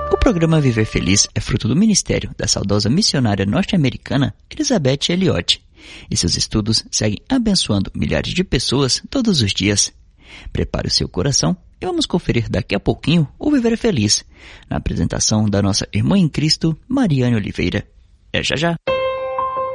O programa Viver Feliz é fruto do ministério da saudosa missionária norte-americana Elizabeth Elliot, e seus estudos seguem abençoando milhares de pessoas todos os dias. Prepare o seu coração e vamos conferir daqui a pouquinho o Viver Feliz, na apresentação da nossa irmã em Cristo, Mariane Oliveira. É já já!